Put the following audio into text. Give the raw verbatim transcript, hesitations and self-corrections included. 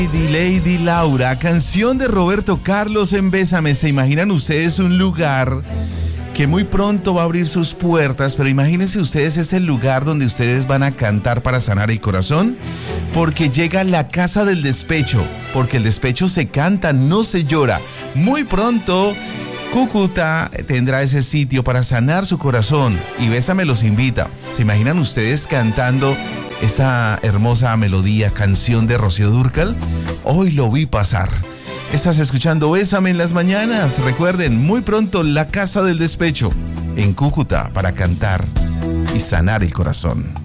Lady, Lady Laura, canción de Roberto Carlos en Bésame. ¿Se imaginan ustedes un lugar que muy pronto va a abrir sus puertas? Pero imagínense ustedes ese lugar donde ustedes van a cantar para sanar el corazón, porque llega la Casa del Despecho, porque el despecho se canta, no se llora. Muy pronto Cúcuta tendrá ese sitio para sanar su corazón y Bésame los invita. ¿Se imaginan ustedes cantando esta hermosa melodía, canción de Rocío Dúrcal? Hoy lo vi pasar. Estás escuchando Bésame en las mañanas. Recuerden, muy pronto la Casa del Despecho en Cúcuta para cantar y sanar el corazón.